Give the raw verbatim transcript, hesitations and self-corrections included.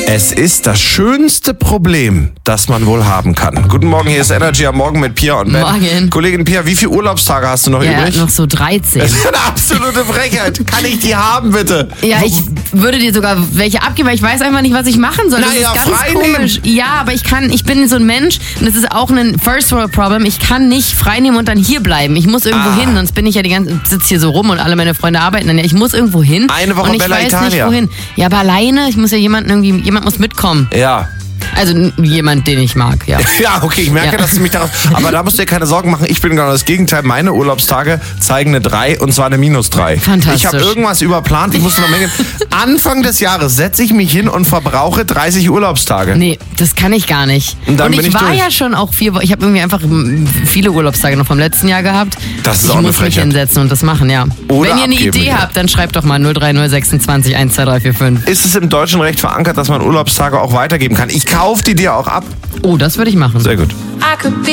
Es ist das schönste Problem, das man wohl haben kann. Guten Morgen, hier ist Energy am Morgen mit Pia und Ben. Morgen. Kollegin Pia, wie viele Urlaubstage hast du noch Ja, übrig? noch so dreizehn. Das ist eine absolute Frechheit. Kann ich die haben, bitte? Ja, ich würde dir sogar welche abgeben, weil ich weiß einfach nicht, was ich machen soll. Das Naja, ist ganz frei komisch. Ja, aber ich kann, ich bin so ein Mensch und das ist auch ein First World Problem. Ich kann nicht frei nehmen und dann hier bleiben. Ich muss irgendwo Ah. hin, sonst bin ich ja die ganze sitze hier so rum und alle meine Freunde arbeiten dann ja. Ich muss irgendwo hin. Eine Woche und ich Bella weiß Italia. nicht wohin. Ja, aber alleine, ich muss ja jemanden irgendwie, jemand muss mitkommen. Ja. Also n- jemand, den ich mag, ja. Ja, okay, ich merke, Ja. dass du mich darauf... Aber da musst du dir keine Sorgen machen. Ich bin genau das Gegenteil. Meine Urlaubstage zeigen eine drei und zwar eine minus drei. Fantastisch. Ich habe irgendwas überplant. Ich muss noch Menge... Anfang des Jahres setze ich mich hin und verbrauche dreißig Urlaubstage. Nee, das kann ich gar nicht. Und dann ich, bin ich war durch. ja schon auch vier Wochen. Ich habe irgendwie einfach mm, viele Urlaubstage noch vom letzten Jahr gehabt. Das ist ich auch eine muss mich Frechheit. hinsetzen und das machen, ja. Oder Wenn ihr eine abgeben, Idee ja. habt, dann schreibt doch mal null drei null sechsundzwanzig eins zwei drei vier fünf. Ist es im deutschen Recht verankert, dass man Urlaubstage auch weitergeben kann? Ich kaufe die dir auch ab. Oh, das würde ich machen. Sehr gut. I could be